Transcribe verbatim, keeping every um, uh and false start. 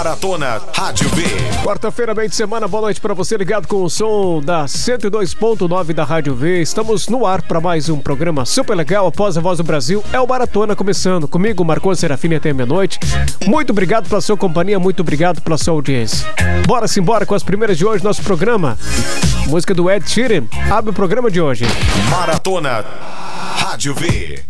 Maratona Rádio V. Quarta-feira, meio de semana, boa noite pra você ligado com o som da cento e dois ponto nove da Rádio V. Estamos no ar para mais um programa super legal após a Voz do Brasil. É o Maratona começando. Comigo, Marcos Serafini, até meia-noite. Muito obrigado pela sua companhia, muito obrigado pela sua audiência. Bora simbora com as primeiras de hoje, nosso programa. Música do Ed Sheeran abre o programa de hoje. Maratona Rádio V.